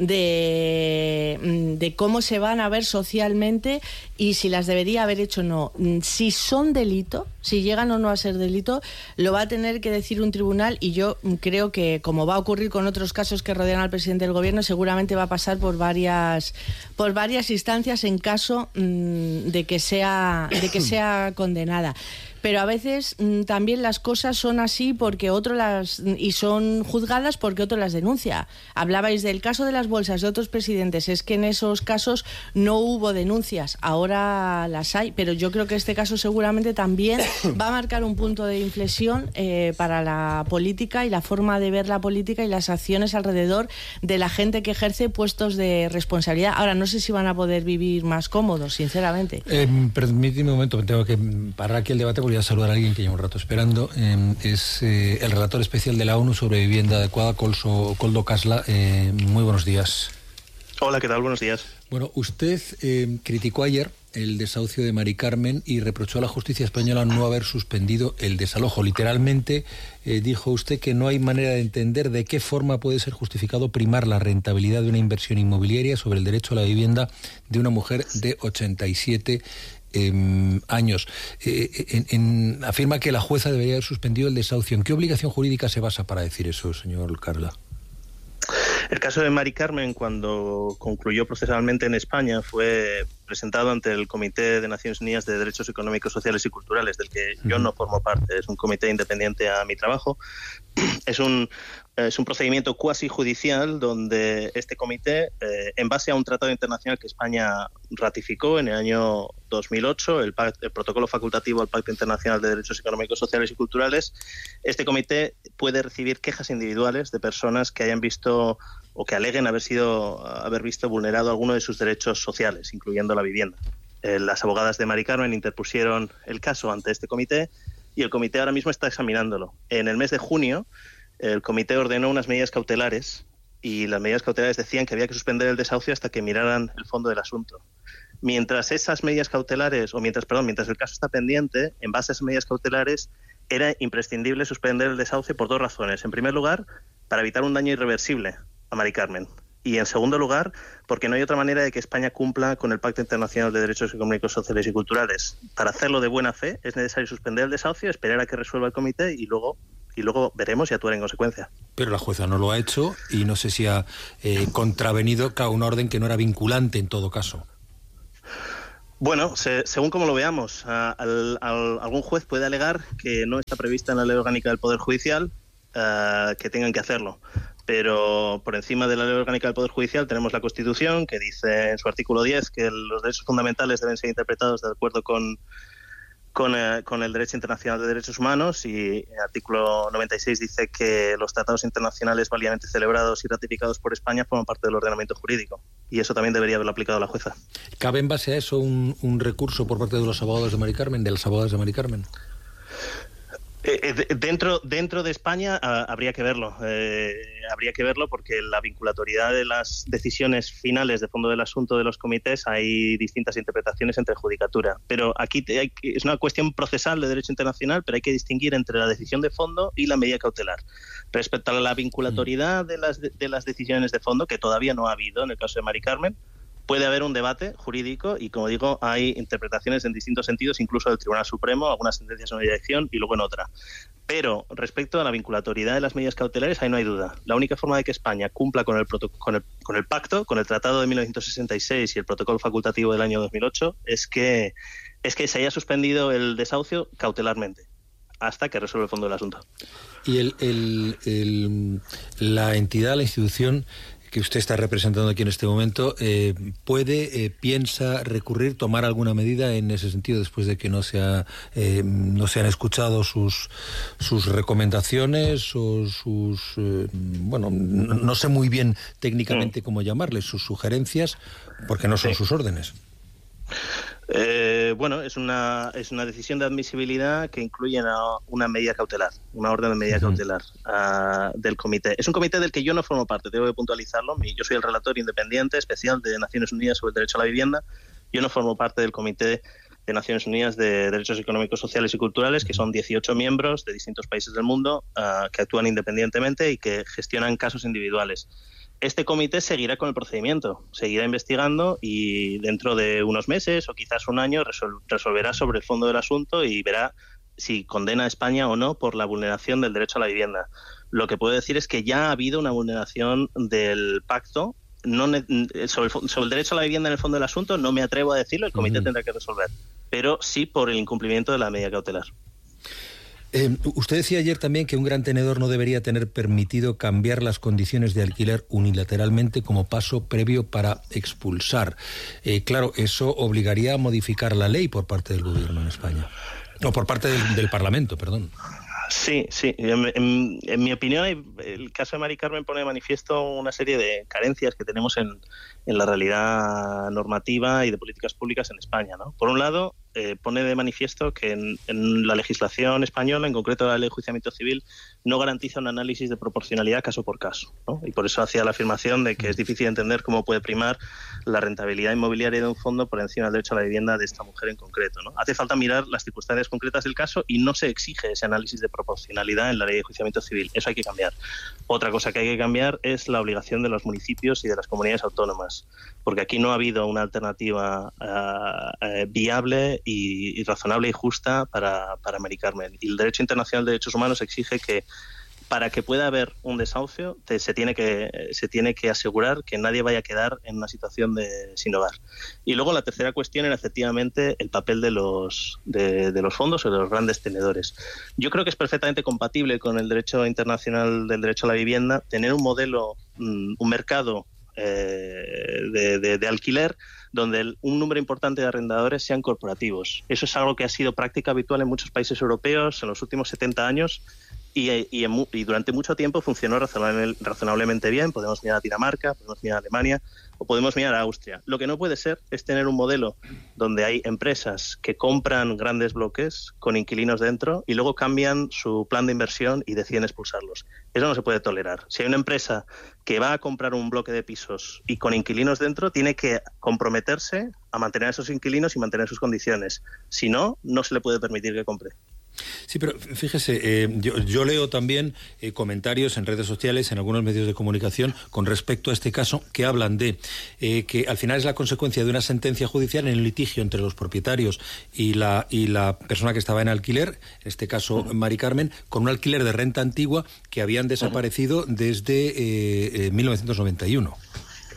de, de cómo se van a ver socialmente y si las debería haber hecho o no. Si son delito, si llegan o no a ser delito, lo va a tener que decir un tribunal, y yo creo que, como va a ocurrir con otros casos que rodean al presidente del gobierno, seguramente va a pasar por varias por varias instancias en caso mmm, de que sea de que sea condenada. Pero a veces mmm, también las cosas son así porque otro las y son juzgadas porque otro las denuncia. Hablabais del caso de las bolsas de otros presidentes, es que en esos casos no hubo denuncias, ahora las hay, pero yo creo que este caso seguramente también va a marcar un punto de inflexión eh, para la política y la forma de ver la política y las acciones alrededor de la gente que ejerce puestos de responsabilidad. Ahora, no sé si van a poder vivir más cómodos, sinceramente. Eh, permíteme un momento, tengo que parar aquí el debate porque voy a saludar a alguien que lleva un rato esperando. Eh, es eh, el relator especial de la ONU sobre vivienda adecuada, Colso, Koldo Kasla. Eh, muy buenos días. Hola, ¿qué tal? Buenos días. Bueno, usted eh, criticó ayer el desahucio de Mari Carmen y reprochó a la justicia española no haber suspendido el desalojo. Literalmente eh, dijo usted que no hay manera de entender de qué forma puede ser justificado primar la rentabilidad de una inversión inmobiliaria sobre el derecho a la vivienda de una mujer de ochenta y siete eh, años. Eh, en, en, afirma que la jueza debería haber suspendido el desahucio. ¿En qué obligación jurídica se basa para decir eso, señor Carla? El caso de Mari Carmen, cuando concluyó procesalmente en España, fue presentado ante el Comité de Naciones Unidas de Derechos Económicos, Sociales y Culturales, del que yo no formo parte. Es un comité independiente a mi trabajo. Es un, es un procedimiento cuasi judicial donde este comité, eh, en base a un tratado internacional que España ratificó en el año dos mil ocho, el, el protocolo facultativo al Pacto Internacional de Derechos Económicos, Sociales y Culturales, este comité puede recibir quejas individuales de personas que hayan visto o que aleguen haber sido haber visto vulnerado alguno de sus derechos sociales, incluyendo la vivienda. Eh, las abogadas de Mari Carmen interpusieron el caso ante este comité y el comité ahora mismo está examinándolo. En el mes de junio, el comité ordenó unas medidas cautelares y las medidas cautelares decían que había que suspender el desahucio hasta que miraran el fondo del asunto. Mientras esas medidas cautelares, o mientras, perdón, mientras el caso está pendiente, en base a esas medidas cautelares, era imprescindible suspender el desahucio por dos razones. En primer lugar, para evitar un daño irreversible a Mari Carmen. Y en segundo lugar, porque no hay otra manera de que España cumpla con el Pacto Internacional de Derechos Económicos, Sociales y Culturales. Para hacerlo de buena fe es necesario suspender el desahucio, esperar a que resuelva el comité y luego y luego veremos y actuar en consecuencia. Pero la jueza no lo ha hecho y no sé si ha eh, contravenido a una orden que no era vinculante en todo caso. Bueno, se, según como lo veamos, a, al, al, algún juez puede alegar que no está prevista en la Ley Orgánica del Poder Judicial uh, que tengan que hacerlo. Pero por encima de la Ley Orgánica del Poder Judicial tenemos la Constitución, que dice en su artículo diez que los derechos fundamentales deben ser interpretados de acuerdo con, con, eh, con el derecho internacional de derechos humanos, y el artículo noventa y seis dice que los tratados internacionales válidamente celebrados y ratificados por España forman parte del ordenamiento jurídico. Y eso también debería haberlo aplicado la jueza. ¿Cabe en base a eso un, un recurso por parte de los abogados de Mari Carmen, de las abogadas de Mari Carmen? Eh, dentro dentro de España uh, habría que verlo, eh, habría que verlo porque la vinculatoriedad de las decisiones finales de fondo del asunto de los comités hay distintas interpretaciones entre judicatura. Pero aquí te, hay, es una cuestión procesal de derecho internacional, pero hay que distinguir entre la decisión de fondo y la medida cautelar. Respecto a la vinculatoriedad de las de, de las decisiones de fondo, que todavía no ha habido en el caso de Mari Carmen, puede haber un debate jurídico y, como digo, hay interpretaciones en distintos sentidos, incluso del Tribunal Supremo, algunas sentencias en una dirección y luego en otra. Pero respecto a la vinculatoriedad de las medidas cautelares, ahí no hay duda. La única forma de que España cumpla con el, con el, con el pacto, con el Tratado de mil novecientos sesenta y seis y el Protocolo Facultativo del año dos mil ocho, es que, es que se haya suspendido el desahucio cautelarmente hasta que resuelva el fondo del asunto. Y el, el, el, la entidad, la institución que usted está representando aquí en este momento, eh, ¿puede, eh, piensa recurrir, tomar alguna medida en ese sentido después de que no se, ha, eh, no se han escuchado sus, sus recomendaciones o sus, eh, bueno, no, no sé muy bien técnicamente cómo llamarles, sus sugerencias, porque no son sí. sus órdenes? Eh, bueno, es una es una decisión de admisibilidad que incluye una, una medida cautelar, una orden de medida uh-huh. cautelar uh, del comité. Es un comité del que yo no formo parte, tengo que puntualizarlo. Yo soy el relator independiente especial de Naciones Unidas sobre el derecho a la vivienda. Yo no formo parte del comité de Naciones Unidas de Derechos Económicos, Sociales y Culturales, que son dieciocho miembros de distintos países del mundo uh, que actúan independientemente y que gestionan casos individuales. Este comité seguirá con el procedimiento, seguirá investigando y dentro de unos meses o quizás un año resol- resolverá sobre el fondo del asunto y verá si condena a España o no por la vulneración del derecho a la vivienda. Lo que puedo decir es que ya ha habido una vulneración del pacto. No ne- sobre, el, sobre el derecho a la vivienda en el fondo del asunto no me atrevo a decirlo, el comité uh-huh. tendrá que resolver, pero sí por el incumplimiento de la medida cautelar. Eh, usted decía ayer también que un gran tenedor no debería tener permitido cambiar las condiciones de alquiler unilateralmente como paso previo para expulsar. Eh, claro, eso obligaría a modificar la ley por parte del gobierno en España. O por parte del, del Parlamento, perdón. Sí, sí. En, en, en mi opinión, el caso de Mari Carmen pone de manifiesto una serie de carencias que tenemos en, en la realidad normativa y de políticas públicas en España, ¿no? Por un lado, eh, pone de manifiesto que en, en la legislación española, en concreto la ley de enjuiciamiento civil, no garantiza un análisis de proporcionalidad caso por caso, ¿no? Y por eso hacía la afirmación de que es difícil entender cómo puede primar la rentabilidad inmobiliaria de un fondo por encima del derecho a la vivienda de esta mujer en concreto, ¿no? Hace falta mirar las circunstancias concretas del caso y no se exige ese análisis de proporcionalidad en la ley de enjuiciamiento civil. Eso hay que cambiar. Otra cosa que hay que cambiar es la obligación de los municipios y de las comunidades autónomas, porque aquí no ha habido una alternativa uh, uh, viable y, y razonable y justa para, para Mari Carmen. Y el derecho internacional de derechos humanos exige que para que pueda haber un desahucio te, se tiene que se tiene que asegurar que nadie vaya a quedar en una situación de sin hogar. Y luego la tercera cuestión era efectivamente el papel de los de, de los fondos o de los grandes tenedores. Yo creo que es perfectamente compatible con el derecho internacional del derecho a la vivienda tener un modelo, un mercado eh, de, de, de alquiler donde el, un número importante de arrendadores sean corporativos. Eso es algo que ha sido práctica habitual en muchos países europeos en los últimos setenta años. Y, y, en, y durante mucho tiempo funcionó razonable, razonablemente bien. Podemos mirar a Dinamarca, podemos mirar a Alemania o podemos mirar a Austria. Lo que no puede ser es tener un modelo donde hay empresas que compran grandes bloques con inquilinos dentro y luego cambian su plan de inversión y deciden expulsarlos. Eso no se puede tolerar. Si hay una empresa que va a comprar un bloque de pisos y con inquilinos dentro, tiene que comprometerse a mantener a esos inquilinos y mantener sus condiciones. Si no, no se le puede permitir que compre. Sí, pero fíjese, eh, yo, yo leo también eh, comentarios en redes sociales, en algunos medios de comunicación, con respecto a este caso, que hablan de eh, que al final es la consecuencia de una sentencia judicial en el litigio entre los propietarios y la, y la persona que estaba en alquiler, en este caso Mari Carmen, con un alquiler de renta antigua que habían desaparecido desde eh, eh, mil novecientos noventa y uno.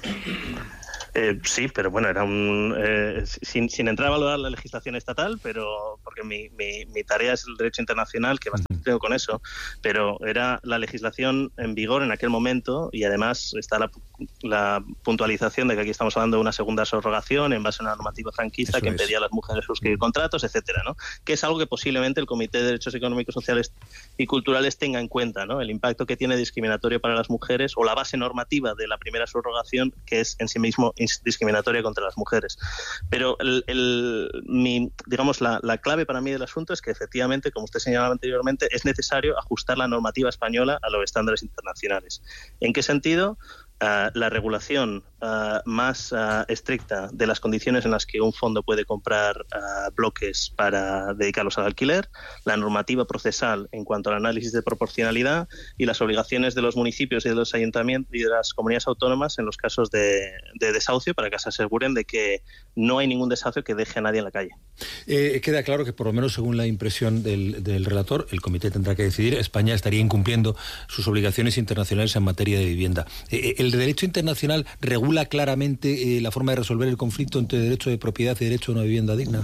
Eh, sí, pero bueno, era un eh, sin, sin entrar a valorar la legislación estatal, pero porque mi, mi, mi tarea es el derecho internacional, que bastante tengo con eso, pero era la legislación en vigor en aquel momento y además está la, la puntualización de que aquí estamos hablando de una segunda subrogación en base a una normativa franquista eso que impedía es. a las mujeres suscribir contratos, etcétera, ¿no? Que es algo que posiblemente el Comité de Derechos Económicos, Sociales y Culturales tenga en cuenta, ¿no? El impacto que tiene discriminatorio para las mujeres o la base normativa de la primera subrogación, que es en sí mismo discriminatoria contra las mujeres. Pero el, el, mi, digamos la, la clave para mí del asunto es que efectivamente, como usted señalaba anteriormente, es necesario ajustar la normativa española a los estándares internacionales. ¿En qué sentido? Uh, la regulación uh, más uh, estricta de las condiciones en las que un fondo puede comprar uh, bloques para dedicarlos al alquiler, la normativa procesal en cuanto al análisis de proporcionalidad y las obligaciones de los municipios y de los ayuntamientos y de las comunidades autónomas en los casos de, de desahucio para que se aseguren de que no hay ningún desahucio que deje a nadie en la calle. Eh, queda claro que por lo menos según la impresión del, del relator, el comité tendrá que decidir, España estaría incumpliendo sus obligaciones internacionales en materia de vivienda. Eh, el derecho internacional regula claramente eh, la forma de resolver el conflicto entre derecho de propiedad y derecho a una vivienda digna.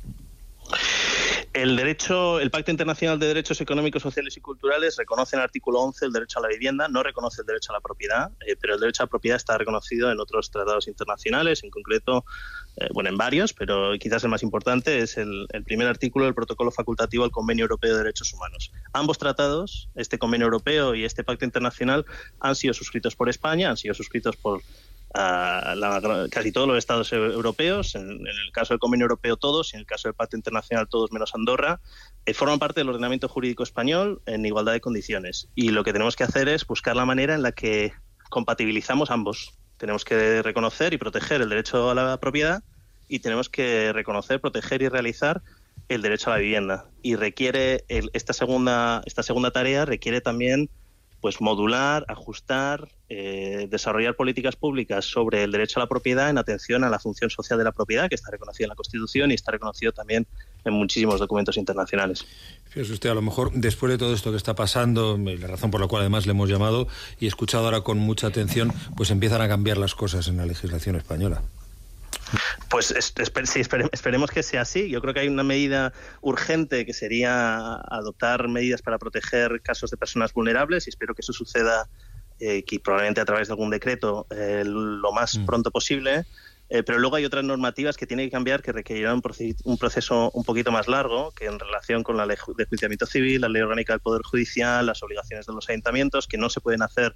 El derecho, el Pacto Internacional de Derechos Económicos, Sociales y Culturales reconoce en el artículo once el derecho a la vivienda, no reconoce el derecho a la propiedad, eh, pero el derecho a la propiedad está reconocido en otros tratados internacionales, en concreto, eh, bueno, en varios, pero quizás el más importante es el, el primer artículo del protocolo facultativo al Convenio Europeo de Derechos Humanos. Ambos tratados, este Convenio Europeo y este Pacto Internacional, han sido suscritos por España, han sido suscritos por a la, casi todos los estados europeos, en, en el caso del Convenio Europeo todos, y en el caso del Pacto Internacional todos menos Andorra, eh, forman parte del ordenamiento jurídico español en igualdad de condiciones. Y lo que tenemos que hacer es buscar la manera en la que compatibilizamos ambos. Tenemos que reconocer y proteger el derecho a la propiedad y tenemos que reconocer, proteger y realizar el derecho a la vivienda. Y requiere el, esta segunda esta segunda tarea requiere también pues modular, ajustar, eh, desarrollar políticas públicas sobre el derecho a la propiedad en atención a la función social de la propiedad, que está reconocida en la Constitución y está reconocido también en muchísimos documentos internacionales. Fíjese usted, a lo mejor después de todo esto que está pasando, la razón por la cual además le hemos llamado y escuchado ahora con mucha atención, pues empiezan a cambiar las cosas en la legislación española. Pues esper, sí, esper, esperemos que sea así. Yo creo que hay una medida urgente que sería adoptar medidas para proteger casos de personas vulnerables y espero que eso suceda, eh, que probablemente a través de algún decreto eh, lo más mm. pronto posible. Eh, pero luego hay otras normativas que tienen que cambiar que requerirán un, proces, un proceso un poquito más largo, que en relación con la ley de enjuiciamiento civil, la ley orgánica del Poder Judicial, las obligaciones de los ayuntamientos, que no se pueden hacer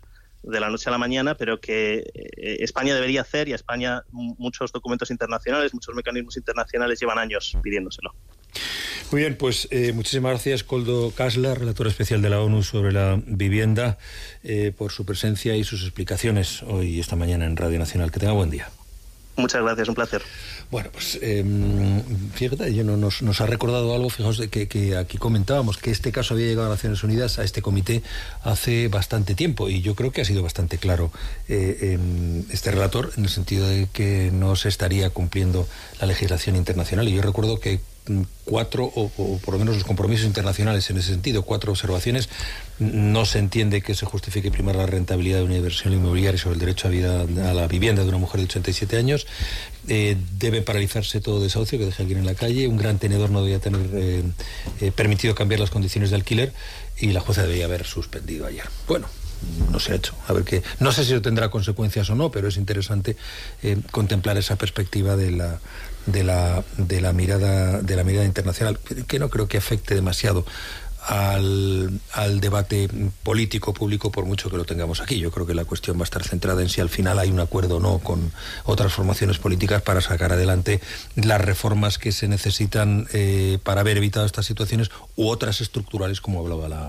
de la noche a la mañana, pero que eh, España debería hacer, y a España muchos documentos internacionales, muchos mecanismos internacionales llevan años pidiéndoselo. Muy bien, pues eh, muchísimas gracias, Koldo Kastler, relator especial de la ONU sobre la vivienda, eh, por su presencia y sus explicaciones hoy y esta mañana en Radio Nacional. Que tenga buen día. Muchas gracias, un placer. Bueno, pues eh, fíjate, yo no, nos, nos ha recordado algo, fijaos, de que, que aquí comentábamos que este caso había llegado a Naciones Unidas, a este comité, hace bastante tiempo, y yo creo que ha sido bastante claro eh, eh, este relator, en el sentido de que no se estaría cumpliendo la legislación internacional. Y yo recuerdo que cuatro, o, o por lo menos los compromisos internacionales en ese sentido, cuatro observaciones. No se entiende que se justifique primar la rentabilidad de una inversión inmobiliaria sobre el derecho a, vida, a la vivienda de una mujer de ochenta y siete años. Eh, debe paralizarse todo desahucio que deje a alguien en la calle. Un gran tenedor no debía tener eh, eh, permitido cambiar las condiciones de alquiler, y la jueza debía haber suspendido ayer. Bueno, no se ha hecho. A ver qué. No sé si eso tendrá consecuencias o no, pero es interesante eh, contemplar esa perspectiva de la de la de la mirada de la mirada internacional, que no creo que afecte demasiado al, al debate político público, por mucho que lo tengamos aquí. Yo creo que la cuestión va a estar centrada en si al final hay un acuerdo o no con otras formaciones políticas para sacar adelante las reformas que se necesitan eh, para haber evitado estas situaciones, u otras estructurales, como hablaba la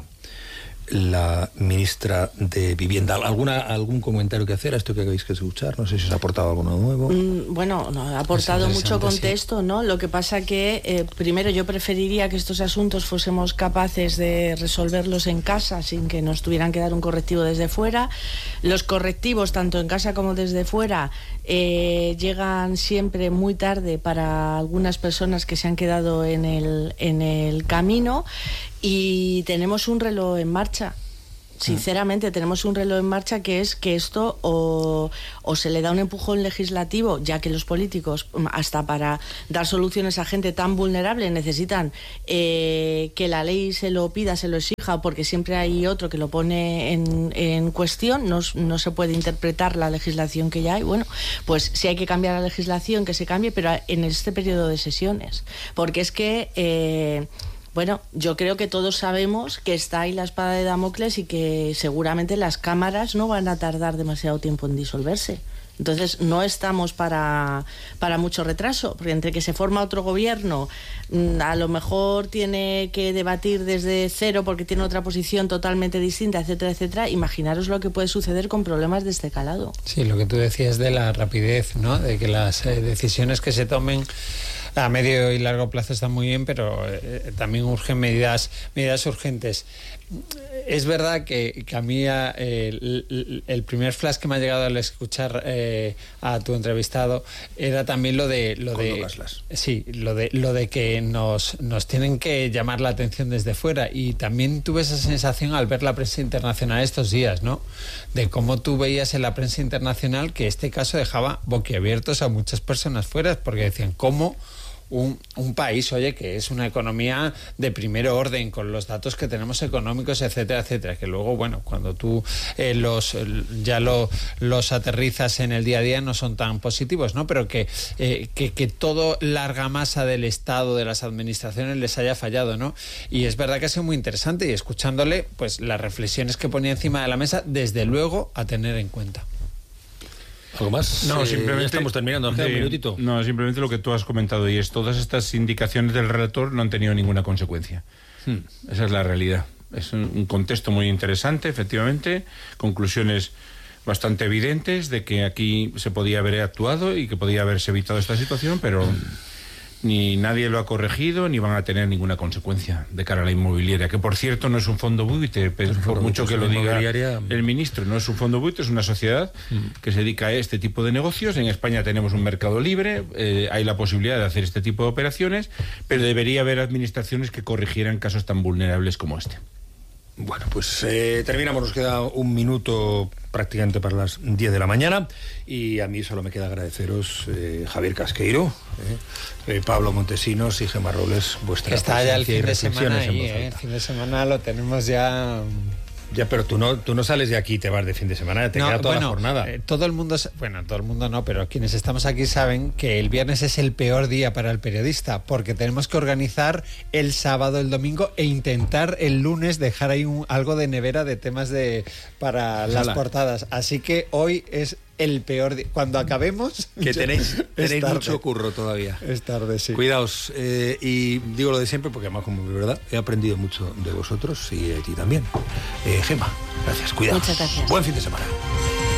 la ministra de Vivienda. ¿Alguna, algún comentario que hacer a esto que acabáis que escuchar? No sé si os ha aportado algo nuevo. Mm, bueno, no, ha aportado mucho contexto, sí. ¿no? Lo que pasa que, eh, primero, yo preferiría que estos asuntos fuésemos capaces de resolverlos en casa sin que nos tuvieran que dar un correctivo desde fuera. Los correctivos, tanto en casa como desde fuera, eh, llegan siempre muy tarde para algunas personas que se han quedado en el, en el camino. Y tenemos un reloj en marcha. Sinceramente, tenemos un reloj en marcha, que es que esto o, o se le da un empujón legislativo, ya que los políticos, hasta para dar soluciones a gente tan vulnerable, necesitan eh, que la ley se lo pida, se lo exija, porque siempre hay otro que lo pone en, en cuestión. No, no se puede interpretar la legislación que ya hay. Bueno, pues si hay que cambiar la legislación, que se cambie, pero en este periodo de sesiones. Porque es que... Eh, Bueno, yo creo que todos sabemos que está ahí la espada de Damocles y que seguramente las cámaras no van a tardar demasiado tiempo en disolverse. Entonces no estamos para, para mucho retraso, porque entre que se forma otro gobierno, a lo mejor tiene que debatir desde cero porque tiene otra posición totalmente distinta, etcétera, etcétera. Imaginaros lo que puede suceder con problemas de este calado. Sí, lo que tú decías de la rapidez, ¿no? De que las eh, decisiones que se tomen a medio y largo plazo están muy bien, pero eh, también urgen medidas, medidas urgentes. Es verdad que, que a mí eh, el, el primer flash que me ha llegado al escuchar eh, a tu entrevistado era también lo de lo de sí, lo de lo de que nos nos tienen que llamar la atención desde fuera, y también tuve esa sensación al ver la prensa internacional estos días, ¿no? De cómo tú veías en la prensa internacional que este caso dejaba boquiabiertos a muchas personas fuera, porque decían cómo Un, un país, oye, que es una economía de primer orden, con los datos que tenemos económicos, etcétera, etcétera, que luego, bueno, cuando tú eh, los ya lo, los aterrizas en el día a día no son tan positivos, ¿no? Pero que, eh, que, que todo la argamasa del Estado, de las administraciones, les haya fallado, ¿no? Y es verdad que ha sido muy interesante, y escuchándole, pues las reflexiones que ponía encima de la mesa, desde luego a tener en cuenta. ¿Algo más? No, eh, simplemente... Ya estamos terminando, sí, un minutito. No, simplemente lo que tú has comentado, y es todas estas indicaciones del relator no han tenido ninguna consecuencia. Hmm. Esa es la realidad. Es un, un contexto muy interesante, efectivamente, conclusiones bastante evidentes de que aquí se podía haber actuado y que podía haberse evitado esta situación, pero... ni nadie lo ha corregido, ni van a tener ninguna consecuencia de cara a la inmobiliaria, que por cierto no es un fondo buitre, por, por mucho que lo diga el ministro, no es un fondo buitre, es una sociedad mm. que se dedica a este tipo de negocios. En España tenemos un mercado libre, eh, hay la posibilidad de hacer este tipo de operaciones, pero debería haber administraciones que corrigieran casos tan vulnerables como este. Bueno, pues eh, terminamos, nos queda un minuto prácticamente para las diez de la mañana, y a mí solo me queda agradeceros, eh, Javier Casqueiro, eh, eh, Pablo Montesinos y Gemma Robles, vuestra que está ya el fin y de semana ahí, eh, el fin de semana lo tenemos ya Ya, pero tú no, tú no sales de aquí y te vas de fin de semana, te No, queda toda bueno, la jornada. eh, todo el mundo, sa- bueno, todo el mundo no, pero quienes estamos aquí saben que el viernes es el peor día para el periodista, porque tenemos que organizar el sábado, el domingo e intentar el lunes dejar ahí un, algo de nevera de temas de para las Ojalá. portadas. Así que hoy es el peor día. Cuando acabemos... Que ya- tenéis, es tenéis tarde. mucho curro todavía. Es tarde, sí. Cuidaos, eh, y digo lo de siempre porque además, como de verdad, he aprendido mucho de vosotros y de ti también. Eh, Gemma, gracias, cuidaos. Muchas gracias. Buen fin de semana.